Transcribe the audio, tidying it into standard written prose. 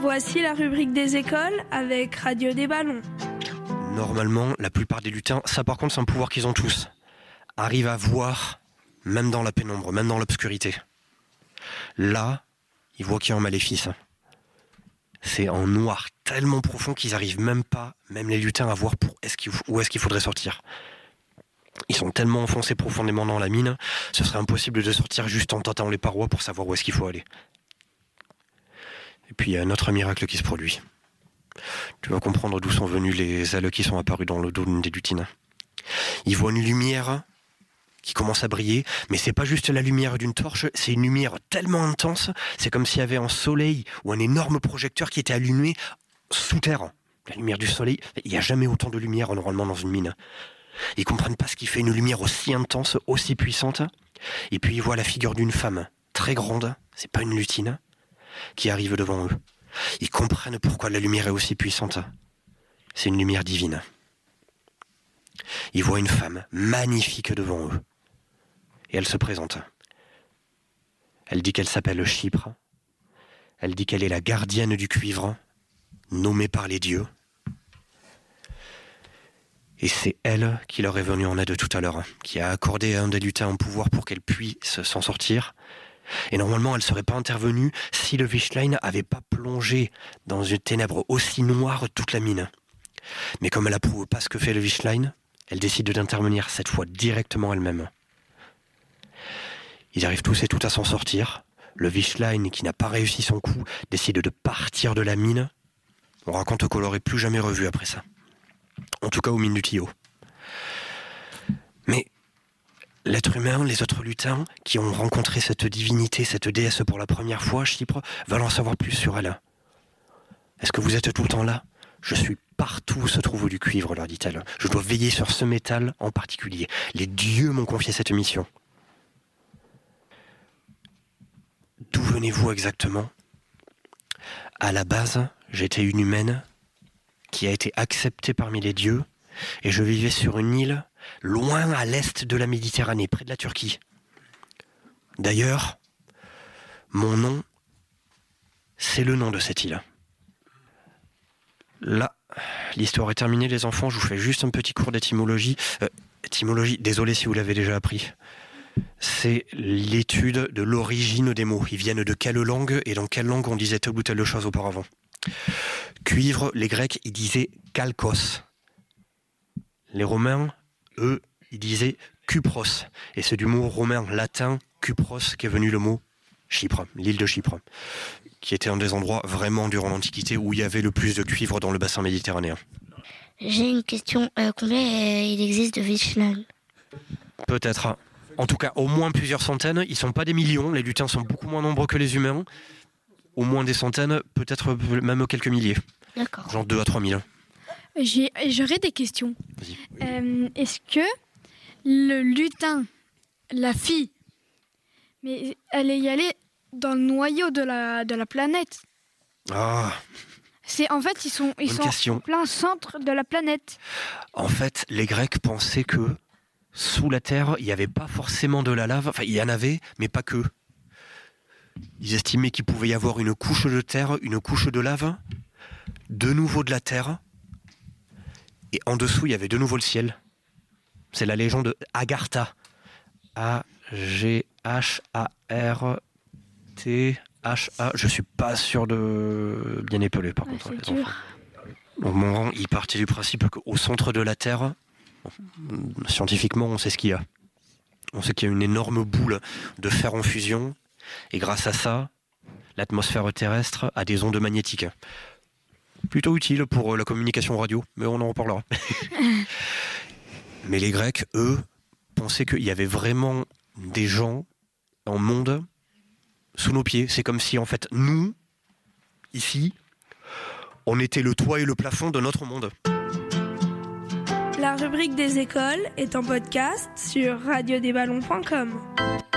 Voici la rubrique des écoles avec Radio des Ballons. Normalement, la plupart des lutins, ça par contre c'est un pouvoir qu'ils ont tous, arrivent à voir, même dans la pénombre, même dans l'obscurité. Là, ils voient qu'il y a un maléfice. C'est en noir tellement profond qu'ils arrivent même pas, même les lutins, à voir où est-ce qu'il faudrait sortir. Ils sont tellement enfoncés profondément dans la mine, ce serait impossible de sortir juste en tâtant les parois pour savoir où est-ce qu'il faut aller. Et puis il y a un autre miracle qui se produit. Tu vas comprendre d'où sont venues les ailes qui sont apparues dans le dos d'une des lutines. Ils voient une lumière qui commence à briller, mais c'est pas juste la lumière d'une torche, c'est une lumière tellement intense, c'est comme s'il y avait un soleil ou un énorme projecteur qui était allumé sous terre. La lumière du soleil, il n'y a jamais autant de lumière normalement dans une mine. Ils comprennent pas ce qui fait une lumière aussi intense, aussi puissante. Et puis ils voient la figure d'une femme très grande, c'est pas une lutine, qui arrive devant eux. Ils comprennent pourquoi la lumière est aussi puissante. C'est une lumière divine. Ils voient une femme magnifique devant eux. Et elle se présente. Elle dit qu'elle s'appelle Chypre. Elle dit qu'elle est la gardienne du cuivre, nommée par les dieux. Et c'est elle qui leur est venue en aide tout à l'heure, qui a accordé à un des lutins un pouvoir pour qu'elle puisse s'en sortir. Et normalement, elle ne serait pas intervenue si le Wischlein n'avait pas plongé dans une ténèbre aussi noire toute la mine. Mais comme elle n'approuve pas ce que fait le Wischlein, elle décide d'intervenir cette fois directement elle-même. Ils arrivent tous et toutes à s'en sortir. Le Wischlein, qui n'a pas réussi son coup, décide de partir de la mine. On raconte qu'on l'aurait plus jamais revu après ça. En tout cas aux mines du Tillot. Mais l'être humain, les autres lutins qui ont rencontré cette divinité, cette déesse pour la première fois, Chypre, veulent en savoir plus sur elle. Est-ce que vous êtes tout le temps là ? Je suis partout où se trouve du cuivre, leur dit-elle. Je dois veiller sur ce métal en particulier. Les dieux m'ont confié cette mission. D'où venez-vous exactement ? À la base, j'étais une humaine qui a été acceptée parmi les dieux, et je vivais sur une île loin à l'est de la Méditerranée, près de la Turquie. D'ailleurs, mon nom, c'est le nom de cette île. Là, l'histoire est terminée, les enfants, je vous fais juste un petit cours d'étymologie. Étymologie, désolé si vous l'avez déjà appris. C'est l'étude de l'origine des mots. Ils viennent de quelle langue et dans quelle langue on disait telle ou telle chose auparavant. Cuivre, les Grecs, ils disaient kalkos. Les Romains, eux, ils disaient Cupros. Et c'est du mot romain latin Cupros qu'est venu le mot Chypre, l'île de Chypre, qui était un des endroits vraiment durant l'Antiquité où il y avait le plus de cuivre dans le bassin méditerranéen. J'ai une question. Combien il existe de Wischlein ? Peut-être. En tout cas, au moins plusieurs centaines. Ils ne sont pas des millions. Les lutins sont beaucoup moins nombreux que les humains. Au moins des centaines, peut-être même quelques milliers. D'accord. Genre 2 à 3 000. J'aurais des questions. Vas-y. Est-ce que le lutin, la fille, mais elle est y allée dans le noyau de la planète? Ah, En fait, ils sont question. en plein centre de la planète. En fait, les Grecs pensaient que sous la Terre, il n'y avait pas forcément de la lave. Enfin, il y en avait, mais pas que. Ils estimaient qu'il pouvait y avoir une couche de terre, une couche de lave, de nouveau de la terre, et en dessous, il y avait de nouveau le ciel. C'est la légende de Agartha. A-G-H-A-R-T-H-A. Je suis pas sûr de bien épeler, par contre. C'est Les dur. enfants. Donc, Monran, il partait du principe qu'au centre de la Terre, scientifiquement, on sait ce qu'il y a. On sait qu'il y a une énorme boule de fer en fusion, et grâce à ça, l'atmosphère terrestre a des ondes magnétiques. Plutôt utile pour la communication radio, mais on en reparlera. Mais les Grecs, eux, pensaient qu'il y avait vraiment des gens, un monde, sous nos pieds. C'est comme si, en fait, nous, ici, on était le toit et le plafond de notre monde. La rubrique des écoles est en podcast sur radiodesballons.com.